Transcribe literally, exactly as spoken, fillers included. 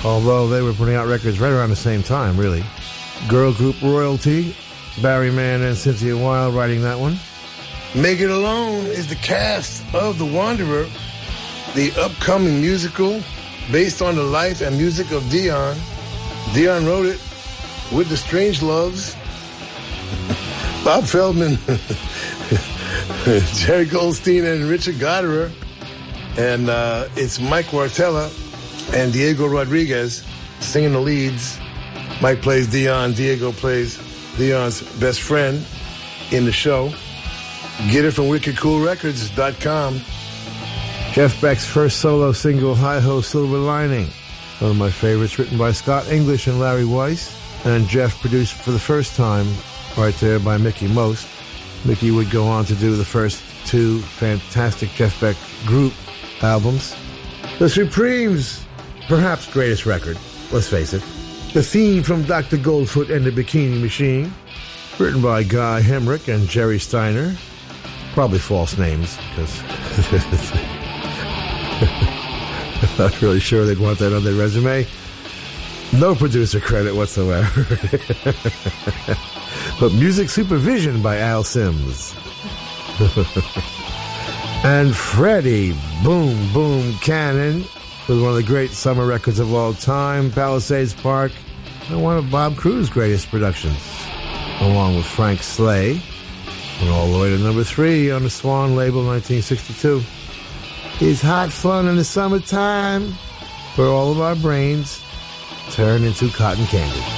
although they were putting out records right around the same time, really. Girl group Royalty, Barry Mann and Cynthia Wilde writing that one. Make It Alone is the cast of The Wanderer, the upcoming musical based on the life and music of Dion. Dion wrote it with the Strangeloves, Bob Feldman, Jerry Goldstein, and Richard Goddard. And uh, it's Mike Wartella and Diego Rodriguez singing the leads. Mike plays Dion. Diego plays Dion's best friend in the show. Get it from wicked cool records dot com. Jeff Beck's first solo single, Hi-Ho Silver Lining. One of my favorites, written by Scott English and Larry Weiss. And Jeff produced for the first time right there by Mickey Most. Mickey would go on to do the first two fantastic Jeff Beck group albums. The Supremes, perhaps greatest record, let's face it. The theme from Doctor Goldfoot and the Bikini Machine, written by Guy Hemrick and Jerry Steiner. Probably false names, because I'm not really sure they'd want that on their resume. No producer credit whatsoever. But music supervision by Al Sims. And Freddie Boom Boom Cannon with one of the great summer records of all time, Palisades Park, and one of Bob Cruz's greatest productions, along with Frank Slay, and all the way to number three on the Swan label, nineteen sixty-two. It's hot fun in the summertime where all of our brains turn into cotton candy.